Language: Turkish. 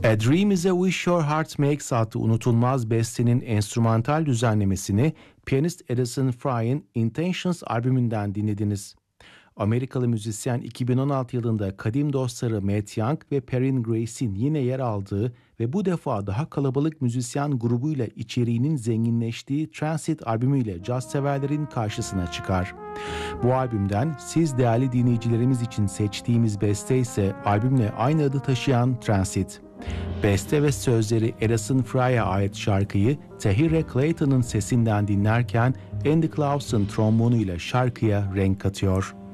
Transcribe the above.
A Dream is a Wish Your Heart Makes adlı unutulmaz bestenin enstrümantal düzenlemesini piyanist Addison Fry'in Intentions albümünden dinlediniz. Amerikalı müzisyen 2016 yılında kadim dostları Matt Young ve Perrin Grace'in yine yer aldığı ve bu defa daha kalabalık müzisyen grubuyla içeriğinin zenginleştiği Transit albümüyle caz severlerin karşısına çıkar. Bu albümden siz değerli dinleyicilerimiz için seçtiğimiz beste ise albümle aynı adı taşıyan Transit. Beste ve sözleri Addison Fry'a ait şarkıyı Tahira Clayton'ın sesinden dinlerken Andy Clausen trombonuyla şarkıya renk katıyor.